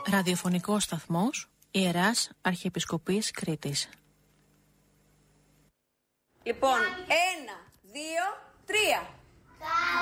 Ραδιοφωνικός σταθμός Ιεράς Αρχιεπισκοπής Κρήτης. Λοιπόν, 1, 2, 3.